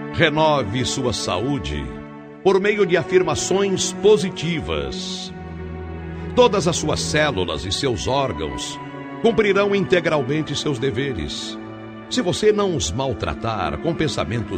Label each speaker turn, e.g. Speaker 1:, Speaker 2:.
Speaker 1: Renove sua saúde por meio de afirmações positivas. Todas as suas células e seus órgãos cumprirão integralmente seus deveres, se você não os maltratar com pensamentos